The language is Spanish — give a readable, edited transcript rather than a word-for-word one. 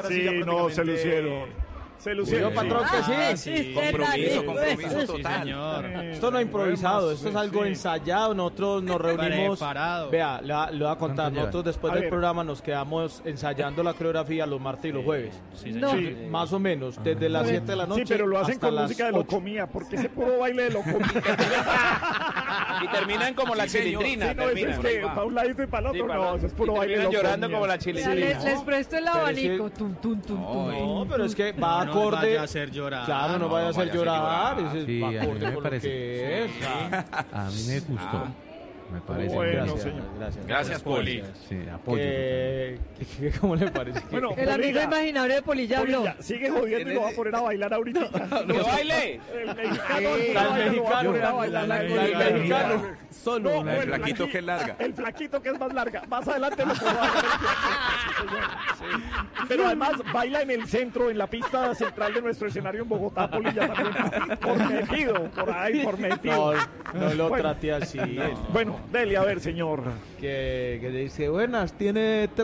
ahora sí, sí ya no, se lucieron. Se lucieron. Yo, patrón, que sí. Compromiso total. Señor. Esto no es improvisado, esto es algo sí. ensayado. Nosotros nos reunimos. Preparado. Vea, le voy a contar. ¿Cuánto Nosotros después A del ver. programa nos quedamos ensayando la coreografía los martes y los jueves. Sí, No. señor. Sí. Más o menos, desde las 7 de la noche. Sí, pero lo hacen hasta con las música de 8. locomía, porque ese puro baile de locomía. Y terminan como la Sí, señor. chilindrina. Sí, no, eso es que para un lado y para el otro, no, eso es puro y baile de terminan locomía. llorando como la Mira, chilindrina. les presto el Pero abanico. ese- Tum, tum, tum, tum. No, pero es que va No nos acorde. vaya a hacer llorar. Claro, no no, vaya a no hacer vaya a hacer llorar. llorar. Ese Sí, va a mí acorde me con lo parece. que es. A mí me gustó. Me parece. Bueno, Gracias, señor. Gracias, Poli. Sí, apoyo. ¿Cómo le parece? Bueno, El amigo Polilla, imaginario de Polilla habló. Polilla, sigue jodiendo y lo va a poner a bailar ahorita. ¡Que baile! El mexicano, El mexicano, lo va a bailar la la mexicano. Solo El flaquito que es larga. El flaquito que es más larga. Más adelante lo puedo hacer. Pero además baila en el centro, en la pista central de nuestro escenario en Bogotá, Polilla también. Por metido, por ahí, por metido. No lo Bueno. trate así. Bueno, dele a ver, señor. Que dice, buenas, tiene